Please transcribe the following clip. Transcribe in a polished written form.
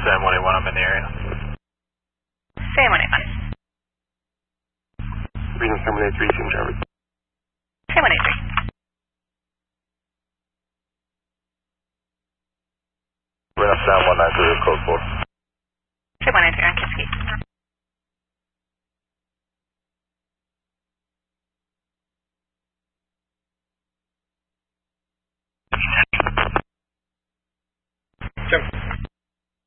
Sam 181, I'm in the area. Sam 181. Reading Sam 183, Team Travis. Sam 183. Reading Sam 193, code 4.